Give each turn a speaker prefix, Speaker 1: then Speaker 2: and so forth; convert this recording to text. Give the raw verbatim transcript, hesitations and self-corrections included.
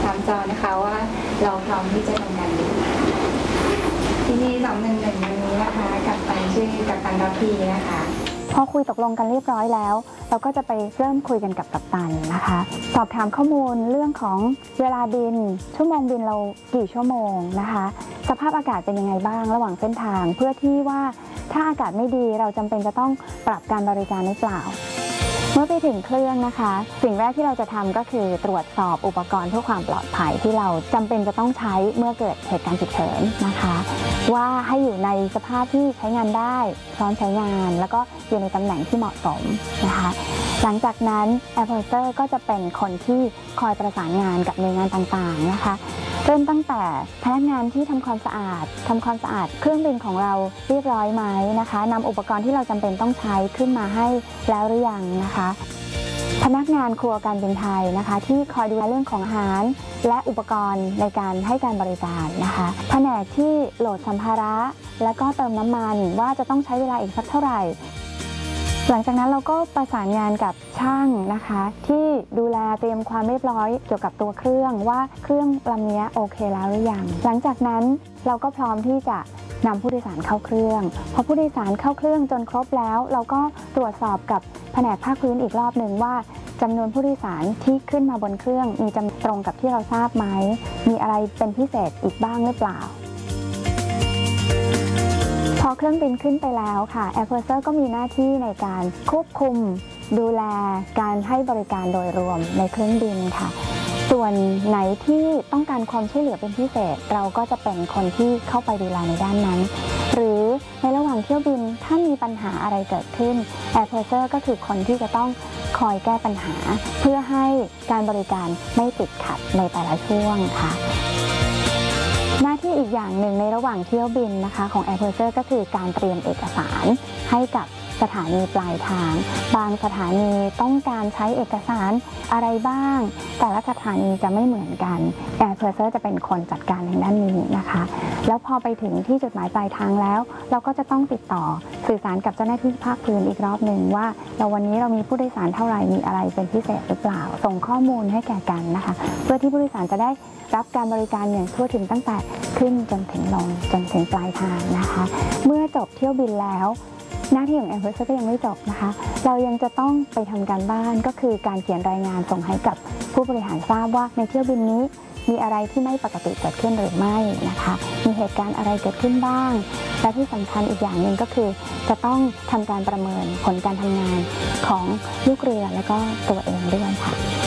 Speaker 1: ามจอนะคะว่าเราพร้อมที่จะทำงานที่นี่สองหนึ่งหนึ่งวันนี้นะคะกัปตันชื่อกัปตันรัพีนะคะ
Speaker 2: พอคุยตกลงกันเรียบร้อยแล้วเราก็จะไปเริ่มคุยกันกับกัปตันนะคะสอบถามข้อมูลเรื่องของเวลาบินชั่วโมงบินเรากี่ชั่วโมงนะคะสภาพอากาศเป็นยังไงบ้างระหว่างเส้นทางเพื่อที่ว่าถ้าอากาศไม่ดีเราจำเป็นจะต้องปรับการบริการหรือเปล่าเมื่อไปถึงเครื่องนะคะสิ่งแรกที่เราจะทำก็คือตรวจสอบอุปกรณ์เพื่อความปลอดภัยที่เราจำเป็นจะต้องใช้เมื่อเกิดเหตุการณ์ฉุกเฉินนะคะว่าให้อยู่ในสภาพที่ใช้งานได้พร้อมใช้งานแล้วก็อยู่ในตำแหน่งที่เหมาะสมนะคะหลังจากนั้น Air Purser ก็จะเป็นคนที่คอยประสานงานกับหน่วยงานต่างๆนะคะเริ่มตั้งแต่พนักงานที่ทำความสะอาดทำความสะอาดเครื่องบินของเราเรียบร้อยไหมนะคะนำอุปกรณ์ที่เราจำเป็นต้องใช้ขึ้นมาให้แล้วหรือยังนะคะพนักงานครัวการบินไทยนะคะที่คอยดูแลเรื่องของอาหารและอุปกรณ์ในการให้การบริการนะคะแผนกที่โหลดสัมภาระและก็เติมน้ำมันว่าจะต้องใช้เวลาอีกสักเท่าไหร่หลังจากนั้นเราก็ประสานงานกับช่างนะคะที่ดูแลเตรียมความเรียบร้อยเกี่ยวกับตัวเครื่องว่าเครื่องลำนี้โอเคแล้วหรือยังหลังจากนั้นเราก็พร้อมที่จะนำผู้โดยสารเข้าเครื่องพอผู้โดยสารเข้าเครื่องจนครบแล้วเราก็ตรวจสอบกับแผนกภาคพื้นอีกรอบหนึ่งว่าจำนวนผู้โดยสารที่ขึ้นมาบนเครื่องมีจำตรงกับที่เราทราบไหมมีอะไรเป็นพิเศษอีกบ้างหรือเปล่าพอเครื่องบินขึ้นไปแล้วค่ะ Air Purser ก็มีหน้าที่ในการควบคุมดูแลการให้บริการโดยรวมในเครื่องบินค่ะส่วนไหนที่ต้องการความช่วยเหลือเป็นพิเศษเราก็จะเป็นคนที่เข้าไปดูแลในด้านนั้นหรือในระหว่างเที่ยวบินถ้ามีปัญหาอะไรเกิดขึ้น Air Purser ก็คือคนที่จะต้องคอยแก้ปัญหาเพื่อให้การบริการไม่ติดขัดในแต่ละช่วงค่ะหน้าที่อีกอย่างหนึ่งในระหว่างเที่ยวบินนะคะของ Air Purser ก็คือการเตรียมเอกสารให้กับสถานีปลายทางบางสถานีต้องการใช้เอกสารอะไรบ้างแต่ละสถานีจะไม่เหมือนกัน Air Purser จะเป็นคนจัดการในด้านนี้นะคะแล้วพอไปถึงที่จุดหมายปลายทางแล้วเราก็จะต้องติดต่อสื่อสารกับเจ้าหน้าที่ภาคพื้นอีกรอบหนึ่งว่าเราวันนี้เรามีผู้โดยสารเท่าไหร่มีอะไรเป็นพิเศษหรือเปล่าส่งข้อมูลให้แก่กันนะคะเพื่อที่ผู้โดยสารจะได้รับการบริการอย่างทั่วถึงตั้งแต่ขึ้นจนถึงลงจนถึงปลายทางนะคะเมื่อจบเที่ยวบินแล้วหน้าที่ของ Air Purser ก็ยังไม่จบนะคะเรายังจะต้องไปทำการบ้านก็คือการเขียนรายงานส่งให้กับผู้บริหารทราบว่าในเที่ยวบินนี้มีอะไรที่ไม่ปกติเกิดขึ้นหรือไม่นะคะมีเหตุการณ์อะไรเกิดขึ้นบ้างและที่สำคัญอีกอย่างหนึ่งก็คือจะต้องทำการประเมินผลการทำงานของลูกเรือและก็ตัวเองด้วยค่ะ